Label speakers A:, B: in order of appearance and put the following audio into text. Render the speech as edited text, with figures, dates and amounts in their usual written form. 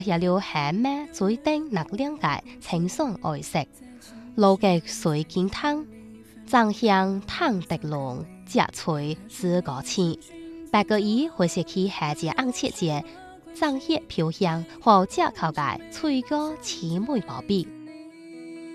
A: 也了咸咩水丁那两界清爽爱食，路嘅水健汤，酱香汤得浓，食脆滋个青。白个鱼会是去下只红切节，酱血飘香，和食口界脆个甜美无比。